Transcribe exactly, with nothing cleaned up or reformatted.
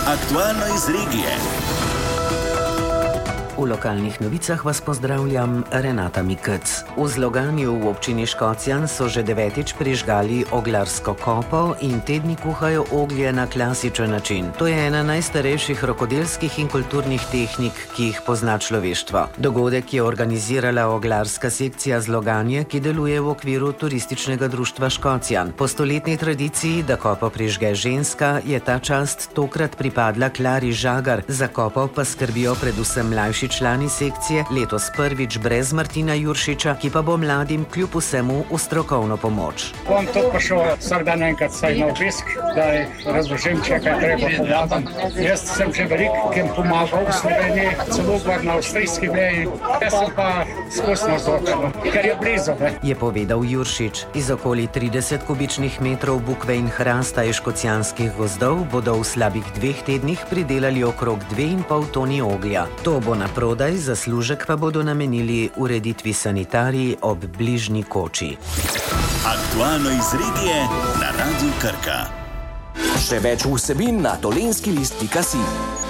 Aktualno iz regije. V lokalnih novicah vas pozdravljam, Renata Mikec. V Zloganju v občini Škocjan so že devetič prižgali oglarsko kopo in te dni kuhajo oglje na klasičen način. To je ena najstarejših rokodelskih in kulturnih tehnik, ki jih pozna človeštvo. Dogodek je organizirala oglarska sekcija Zloganje, ki deluje v okviru turističnega društva Škocjan. Po stoletni tradiciji, da kopo prižge ženska, je ta čast tokrat pripadla Klari Žagar, za kopo pa skrbijo predvsem mlajši člani sekcije, letos prvič brez Martina Juršiča, ki pa bo mladim kljub vsemu v strokovno pomoč. Bom to prišel vsak dan enkrat saj na obisk, da razložim, če kaj treba pomagam. Jaz sem že veliko kim pomagal v Sloveniji, celo gor na avstrijski meji. Jaz sem pa skusno zočeno, ker je blizu. Ne? Je povedal Juršič. Iz okoli trideset kubičnih metrov bukve in hrasta iz škocjanskih gozdov bodo v slabih dveh tednih pridelali okrog dve in pol toni oglja. To bo na prodaj, zaslužek pa bodo namenili ureditvi sanitarij ob bližnji koči. Aktualno iz regije na Radiu Krka. Še več vsebin na dolenskilist pika si.